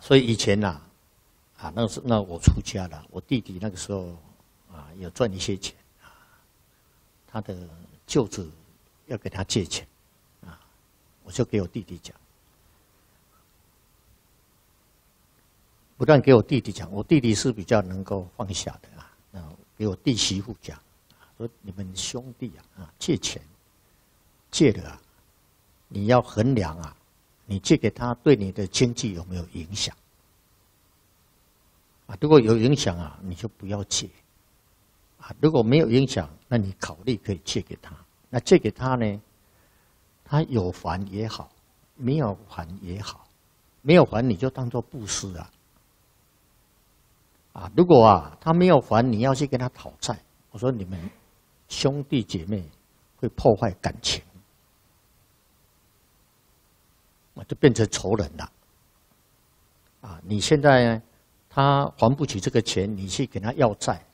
所以以前呐，那我出家了，我弟弟那个时候有赚一些钱他的舅子要给他借钱我就给我弟弟讲，不但给我弟弟讲，我弟弟是比较能够放下的给我弟媳妇讲，说你们兄弟借钱借了你要衡量你借给他对你的经济有没有影响如果有影响你就不要借如果没有影响，那你考虑可以借给他。那借给他呢，他有还也好，没有还也好，没有还你就当作布施如果他没有还，你要去跟他讨债，我说你们兄弟姐妹会破坏感情，就变成仇人了。你现在呢，他还不起这个钱，你去跟他要债，